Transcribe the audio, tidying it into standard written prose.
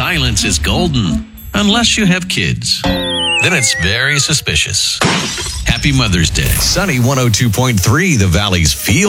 silence is golden. Unless you have kids. Then it's very suspicious. Happy Mother's Day. Sunny 102.3, the Valley's Feel